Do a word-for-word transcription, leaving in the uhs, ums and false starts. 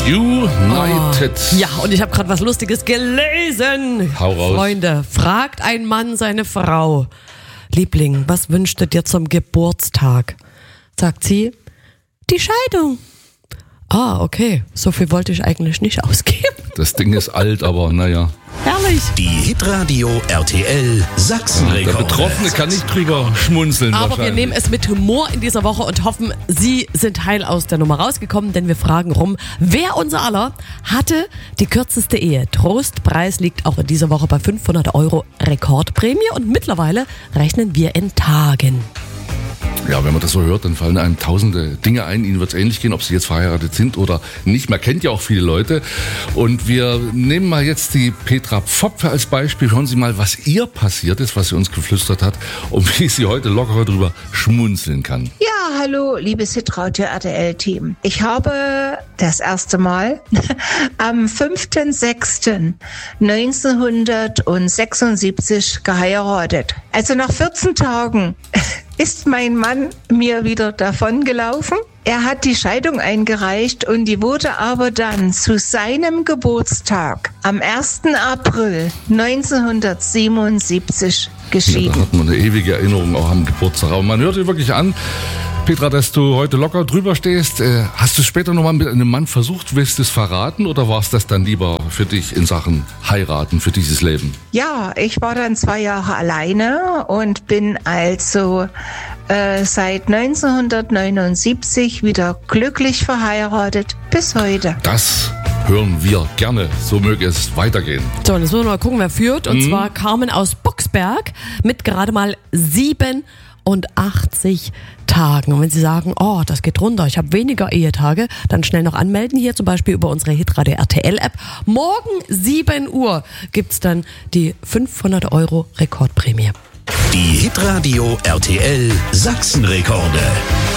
United. Oh. Ja, und ich habe gerade was Lustiges gelesen. Hau raus. Freunde, fragt ein Mann seine Frau: Liebling, was wünschst du dir zum Geburtstag? Sagt sie: die Scheidung. Ah, okay. So viel wollte ich eigentlich nicht ausgeben. Das Ding ist alt, aber naja. Herrlich. Die Hitradio R T L Der Sachsenrekorde. Betroffene kann nicht drüber schmunzeln. Aber wir wahrscheinlich. nehmen es mit Humor in dieser Woche und hoffen, Sie sind heil aus der Nummer rausgekommen, denn wir fragen rum, wer unser aller hatte die kürzeste Ehe? Trostpreis liegt auch in dieser Woche bei fünfhundert Euro Rekordprämie und mittlerweile rechnen wir in Tagen. Ja, wenn man das so hört, dann fallen einem tausende Dinge ein. Ihnen wird es ähnlich gehen, ob Sie jetzt verheiratet sind oder nicht. Man kennt ja auch viele Leute. Und wir nehmen mal jetzt die Petra Pfopfe als Beispiel. Hören Sie mal, was ihr passiert ist, was sie uns geflüstert hat und wie sie heute locker drüber schmunzeln kann. Ja, hallo, liebes Hitradio R T L-Team. Ich habe das erste Mal am fünften sechsten neunzehnhundertsechsundsiebzig geheiratet. Also nach vierzehn Tagen ist mein Mann mir wieder davongelaufen. Er hat die Scheidung eingereicht und die wurde aber dann zu seinem Geburtstag am ersten April neunzehnhundertsiebenundsiebzig Ja, geschieden. da hat man eine ewige Erinnerung auch am Geburtstag. Aber man hört dir wirklich an, Petra, dass du heute locker drüber stehst. Äh, hast du später nochmal mit einem Mann versucht, willst du es verraten oder war es das dann lieber für dich in Sachen heiraten, für dieses Leben? Ja, ich war dann zwei Jahre alleine und bin also äh, seit neunzehnhundertneunundsiebzig wieder glücklich verheiratet bis heute. Das hören wir gerne. So möge es weitergehen. So, und jetzt müssen wir mal gucken, wer führt. Und Mhm. zwar Carmen aus Boxberg mit gerade mal siebenundachtzig Tagen. Und wenn Sie sagen, oh, das geht runter, ich habe weniger Ehetage, dann schnell noch anmelden hier, zum Beispiel über unsere Hitradio R T L App. Morgen sieben Uhr gibt's dann die fünfhundert Euro Rekordprämie. Die Hitradio R T L Sachsenrekorde.